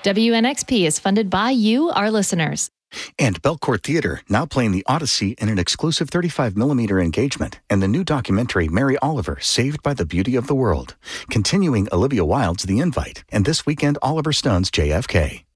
WNXP is funded by you, our listeners. And Belcourt Theater, now playing The Odyssey in an exclusive 35mm engagement, and the new documentary Mary Oliver, Saved by the Beauty of the World. Continuing Olivia Wilde's The Invite, and this weekend Oliver Stone's JFK.